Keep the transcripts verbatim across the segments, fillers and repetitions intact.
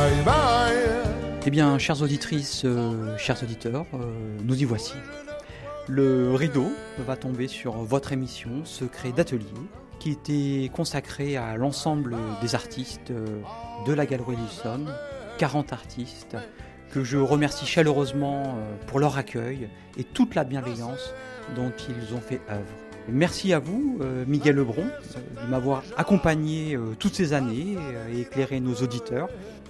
bye bye. Eh bien, chères auditrices, euh, chers auditeurs, euh, nous y voici. Le rideau va tomber sur votre émission Secret d'Atelier, qui était consacrée à l'ensemble des artistes euh, de la Galerie Wilson, quarante artistes, que je remercie chaleureusement euh, pour leur accueil et toute la bienveillance dont ils ont fait œuvre. Merci à vous, euh, Miguel Lebron, euh, de m'avoir accompagné euh, toutes ces années euh, et éclairé nos auditeurs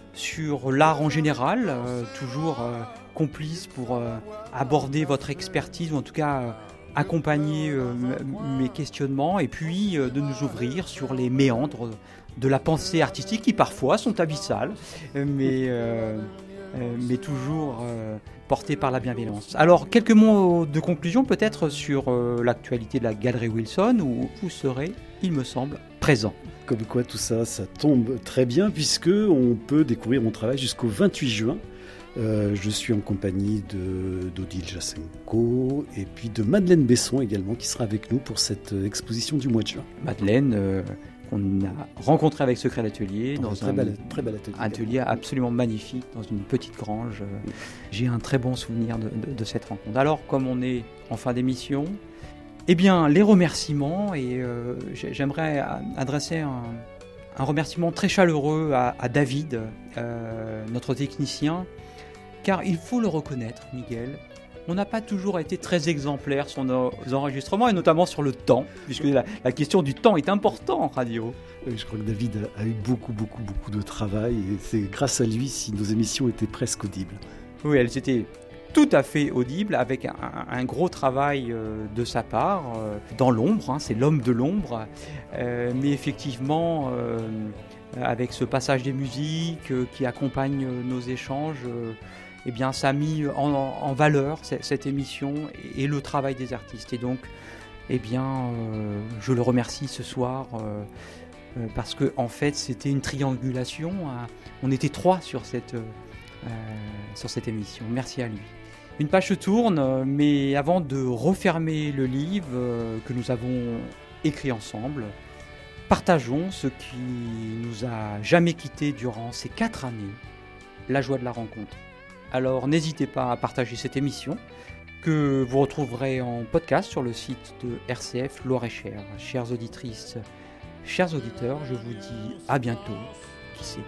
sur l'art en général, euh, toujours euh, complice pour euh, aborder votre expertise, ou en tout cas euh, accompagner euh, m- mes questionnements, et puis euh, de nous ouvrir sur les méandres de la pensée artistique qui parfois sont abyssales, mais, euh, euh, mais toujours euh, portées par la bienveillance. Alors, quelques mots de conclusion peut-être sur euh, l'actualité de la Galerie Wilson, où vous serez, il me semble, présent. Comme quoi tout ça, ça tombe très bien puisque on peut découvrir mon travail jusqu'au vingt-huit juin. Euh, je suis en compagnie de, d'Odile Jacenko et puis de Madeleine Besson également qui sera avec nous pour cette exposition du mois de juin. Madeleine, euh, qu'on a rencontrée avec Secret d'Atelier dans, dans un, un très bel, très bel atelier. atelier absolument magnifique dans une petite grange. Euh, j'ai un très bon souvenir de, de, de cette rencontre. Alors, comme on est en fin d'émission, eh bien, les remerciements, et euh, j'aimerais adresser un, un remerciement très chaleureux à, à David, euh, notre technicien, car il faut le reconnaître, Miguel, on n'a pas toujours été très exemplaires sur nos enregistrements, et notamment sur le temps, puisque la, la question du temps est importante en radio. Oui, je crois que David a eu beaucoup, beaucoup, beaucoup de travail, et c'est grâce à lui si nos émissions étaient presque audibles. Oui, elles étaient tout à fait audible, avec un, un gros travail euh, de sa part, euh, dans l'ombre, hein, c'est l'homme de l'ombre, euh, mais effectivement, euh, avec ce passage des musiques euh, qui accompagne euh, nos échanges, euh, eh bien, ça a mis en, en valeur cette, cette émission et, et le travail des artistes. Et donc, eh bien, euh, je le remercie ce soir, euh, euh, parce que en fait, c'était une triangulation, hein. On était trois sur cette, euh, sur cette émission. Merci à lui. Une page se tourne, mais avant de refermer le livre que nous avons écrit ensemble, partageons ce qui nous a jamais quittés durant ces quatre années, la joie de la rencontre. Alors n'hésitez pas à partager cette émission, que vous retrouverez en podcast sur le site de R C F Loir-et-Cher. Chères auditrices, chers auditeurs, je vous dis à bientôt, qui sait.